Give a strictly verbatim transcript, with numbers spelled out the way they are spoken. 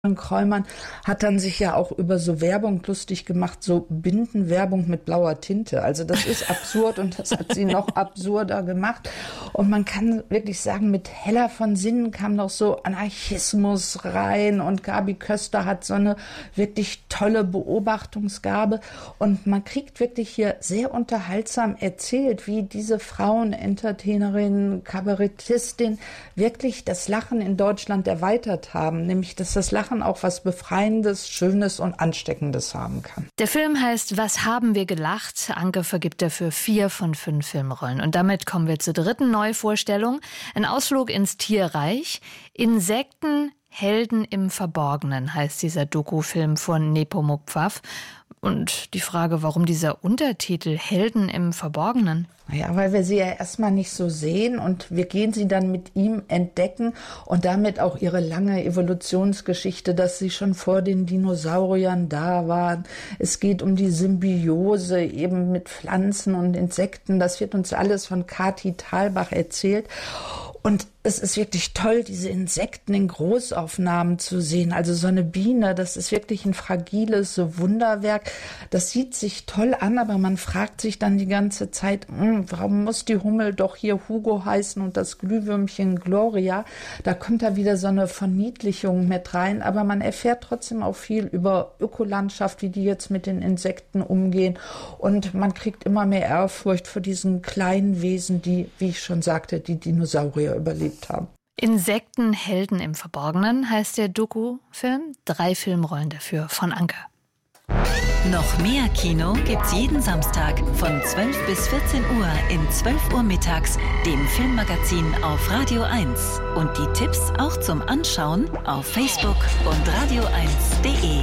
Kräumann hat dann sich ja auch über so Werbung lustig gemacht, so Bindenwerbung mit blauer Tinte. Also das ist absurd und das hat sie noch absurder gemacht. Und man kann wirklich sagen, mit Hella von Sinnen kam noch so Anarchismus rein und Gabi Köster hat so eine wirklich tolle Beobachtungsgabe. Und man kriegt wirklich hier sehr unterhaltsam erzählt, wie diese Frauen, Entertainerin, Kabarettistin wirklich das Lachen in Deutschland erweitert haben. Nämlich, dass das Lachen auch was Befreiendes, Schönes und Ansteckendes haben kann. Der Film heißt Was haben wir gelacht? Anke vergibt dafür vier von fünf Filmrollen. Und damit kommen wir zur dritten Neuvorstellung. Ein Ausflug ins Tierreich. Insekten, Helden im Verborgenen heißt dieser Dokufilm von Nepomuk Pfaff. Und die Frage, warum dieser Untertitel Helden im Verborgenen? Ja, weil wir sie ja erstmal nicht so sehen und wir gehen sie dann mit ihm entdecken und damit auch ihre lange Evolutionsgeschichte, dass sie schon vor den Dinosauriern da waren. Es geht um die Symbiose eben mit Pflanzen und Insekten. Das wird uns alles von Kati Thalbach erzählt. Und es ist wirklich toll, diese Insekten in Großaufnahmen zu sehen. Also so eine Biene, das ist wirklich ein fragiles Wunderwerk. Das sieht sich toll an, aber man fragt sich dann die ganze Zeit, hm, warum muss die Hummel doch hier Hugo heißen und das Glühwürmchen Gloria? Da kommt da wieder so eine Verniedlichung mit rein. Aber man erfährt trotzdem auch viel über Ökolandschaft, wie die jetzt mit den Insekten umgehen. Und man kriegt immer mehr Ehrfurcht vor diesen kleinen Wesen, die, wie ich schon sagte, die Dinosaurier überlebt haben. Insekten, Helden im Verborgenen heißt der Doku-Film. Drei Filmrollen dafür von Anke. Noch mehr Kino gibt's jeden Samstag von zwölf bis vierzehn Uhr in zwölf Uhr mittags, dem Filmmagazin auf Radio eins. Und die Tipps auch zum Anschauen auf Facebook und radio eins punkt de.